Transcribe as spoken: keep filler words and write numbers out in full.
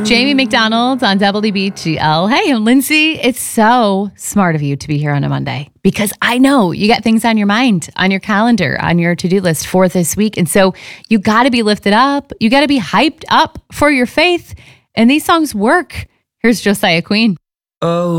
Jamie McDonald on W B G L. Hey, I'm Lindsay. It's so smart of you to be here on a Monday because I know you got things on your mind, on your calendar, on your to-do list for this week. And so you got to be lifted up. You got to be hyped up for your faith. And these songs work. Here's Josiah Queen. Oh.